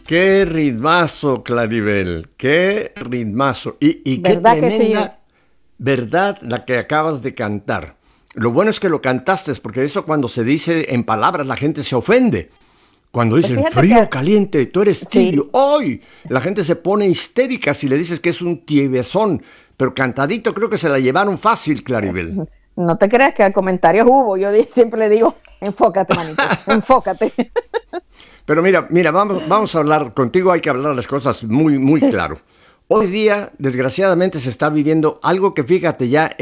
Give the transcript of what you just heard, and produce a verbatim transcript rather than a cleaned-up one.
Qué ritmazo, Claribel, qué ritmazo. Y, y qué ¿Verdad que sí? tremenda verdad la que acabas de cantar. Lo bueno es que lo cantaste, porque eso cuando se dice en palabras la gente se ofende. Cuando Pues dicen fíjate frío, que caliente, tú eres tibio, sí, ¡hoy! La gente se pone histérica si le dices que es un tibiezón. Pero cantadito creo que se la llevaron fácil, Claribel. no te creas que comentarios hubo. Yo di- siempre le digo, enfócate, manito, enfócate. Pero mira, mira, vamos, vamos a hablar, contigo hay que hablar las cosas muy, muy claro. Hoy día, desgraciadamente, se está viviendo algo que fíjate ya